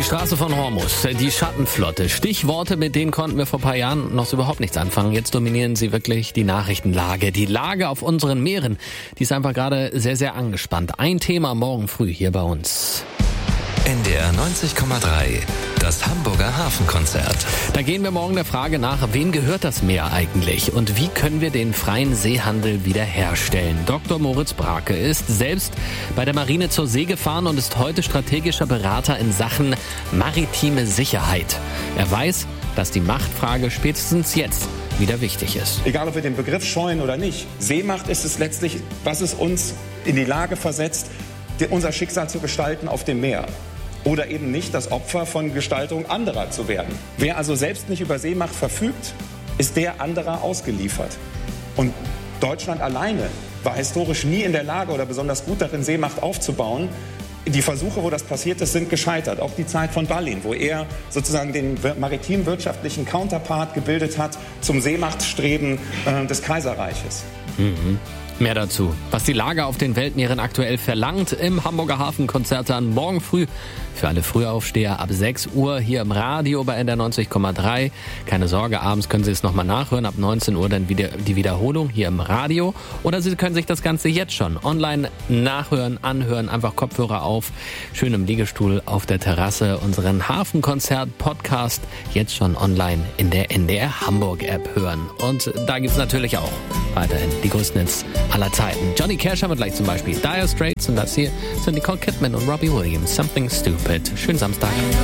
Straße von Hormuz, die Schattenflotte. Stichworte, mit denen konnten wir vor ein paar Jahren noch so überhaupt nichts anfangen. Jetzt dominieren sie wirklich die Nachrichtenlage. Die Lage auf unseren Meeren, die ist einfach gerade sehr, sehr angespannt. Ein Thema morgen früh hier bei uns. NDR 90,3, das Hamburger Hafenkonzert. Da gehen wir morgen der Frage nach, wem gehört das Meer eigentlich und wie können wir den freien Seehandel wiederherstellen? Dr. Moritz Brake ist selbst bei der Marine zur See gefahren und ist heute strategischer Berater in Sachen maritime Sicherheit. Er weiß, dass die Machtfrage spätestens jetzt wieder wichtig ist. Egal, ob wir den Begriff scheuen oder nicht, Seemacht ist es letztlich, was es uns in die Lage versetzt, unser Schicksal zu gestalten auf dem Meer. Oder eben nicht das Opfer von Gestaltung anderer zu werden. Wer also selbst nicht über Seemacht verfügt, ist der anderer ausgeliefert. Und Deutschland alleine war historisch nie in der Lage oder besonders gut darin, Seemacht aufzubauen. Die Versuche, wo das passiert ist, sind gescheitert. Auch die Zeit von Ballin, wo er sozusagen den maritim-wirtschaftlichen Counterpart gebildet hat zum Seemachtstreben des Kaiserreiches. Mhm. Mehr dazu, was die Lage auf den Weltmeeren aktuell verlangt, im Hamburger Hafenkonzert dann morgen früh. Für alle Frühaufsteher ab 6 Uhr hier im Radio bei NDR 90,3. Keine Sorge, abends können Sie es nochmal nachhören. Ab 19 Uhr dann wieder die Wiederholung hier im Radio. Oder Sie können sich das Ganze jetzt schon online nachhören, anhören. Einfach Kopfhörer auf, schön im Liegestuhl auf der Terrasse. Unseren Hafenkonzert-Podcast jetzt schon online in der NDR Hamburg-App hören. Und da gibt's natürlich auch weiterhin die größten Hits aller Zeiten. Johnny Cash haben wir gleich zum Beispiel. Dire Straits und das hier sind Nicole Kidman und Robbie Williams. Something Stupid. Schönen Samstag.